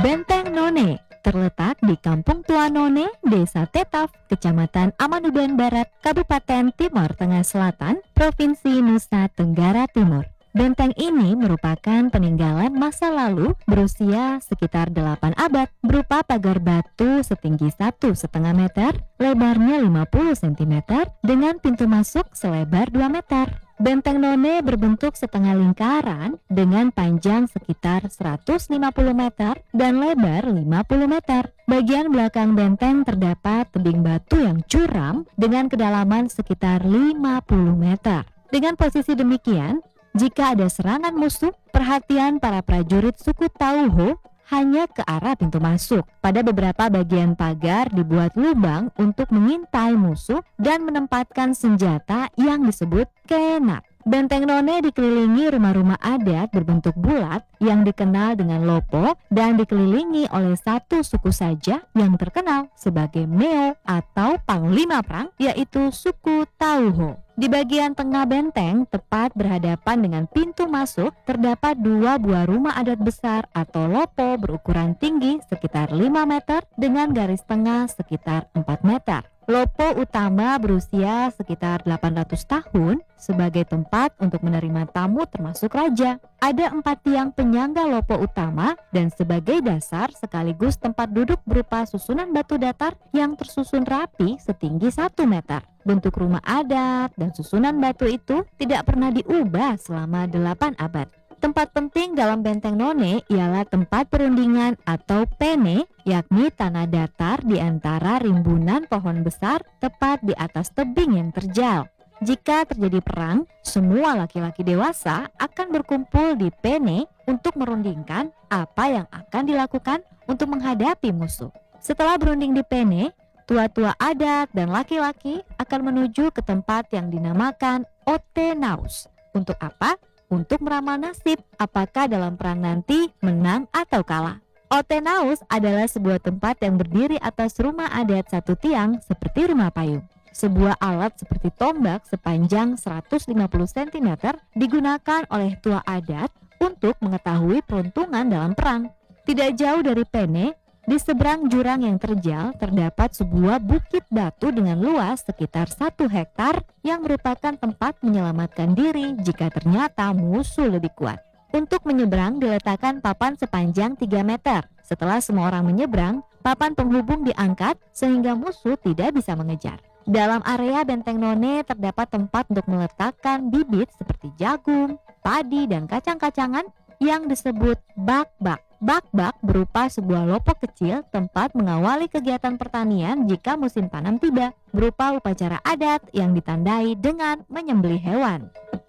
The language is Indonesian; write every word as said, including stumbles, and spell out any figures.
Benteng None terletak di Kampung Tua None, Desa Tetaf, Kecamatan Amanuban Barat, Kabupaten Timor Tengah Selatan, Provinsi Nusa Tenggara Timur. Benteng ini merupakan peninggalan masa lalu berusia sekitar delapan abad, berupa pagar batu setinggi satu koma lima meter, lebarnya lima puluh sentimeter, dengan pintu masuk selebar dua meter. Benteng None berbentuk setengah lingkaran dengan panjang sekitar seratus lima puluh meter dan lebar lima puluh meter. Bagian belakang benteng terdapat tebing batu yang curam dengan kedalaman sekitar lima puluh meter. Dengan posisi demikian, jika ada serangan musuh, perhatian para prajurit suku Tauho hanya ke arah pintu masuk. Pada beberapa bagian pagar dibuat lubang untuk mengintai musuh dan menempatkan senjata yang disebut kenat. Benteng None dikelilingi rumah-rumah adat berbentuk bulat yang dikenal dengan lopo dan dikelilingi oleh satu suku saja yang terkenal sebagai Meo atau panglima perang, yaitu suku Tauho. Di bagian tengah benteng, tepat berhadapan dengan pintu masuk, terdapat dua buah rumah adat besar atau lopo berukuran tinggi sekitar lima meter dengan garis tengah sekitar empat meter. Lopo utama berusia sekitar delapan ratus tahun sebagai tempat untuk menerima tamu termasuk raja. Ada empat tiang penyangga lopo utama dan sebagai dasar sekaligus tempat duduk berupa susunan batu datar yang tersusun rapi setinggi satu meter. Bentuk rumah adat dan susunan batu itu tidak pernah diubah selama delapan abad. Tempat penting dalam Benteng None ialah tempat perundingan atau pene, yakni tanah datar di antara rimbunan pohon besar tepat di atas tebing yang terjal. Jika terjadi perang, semua laki-laki dewasa akan berkumpul di pene untuk merundingkan apa yang akan dilakukan untuk menghadapi musuh. Setelah berunding di pene, tua-tua adat dan laki-laki akan menuju ke tempat yang dinamakan Otenaus. Untuk apa? Untuk meramal nasib apakah dalam perang nanti menang atau kalah. Otenaus adalah sebuah tempat yang berdiri atas rumah adat satu tiang seperti rumah payung. Sebuah alat seperti tombak sepanjang seratus lima puluh sentimeter digunakan oleh tua adat untuk mengetahui peruntungan dalam perang. Tidak jauh dari pene, di seberang jurang yang terjal terdapat sebuah bukit batu dengan luas sekitar satu hektar yang merupakan tempat menyelamatkan diri jika ternyata musuh lebih kuat. Untuk menyeberang diletakkan papan sepanjang tiga meter. Setelah semua orang menyeberang, papan penghubung diangkat sehingga musuh tidak bisa mengejar. Dalam area Benteng None terdapat tempat untuk meletakkan bibit seperti jagung, padi, dan kacang-kacangan yang disebut bak-bak. Bak-bak berupa sebuah lopo kecil tempat mengawali kegiatan pertanian jika musim tanam tiba, berupa upacara adat yang ditandai dengan menyembelih hewan.